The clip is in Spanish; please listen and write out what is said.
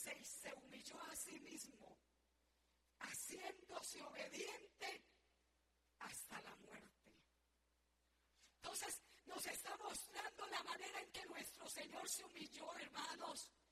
se humilló a sí mismo, haciéndose obediente hasta la muerte. Entonces nos está mostrando la manera en que nuestro Señor se humilló, hermanos.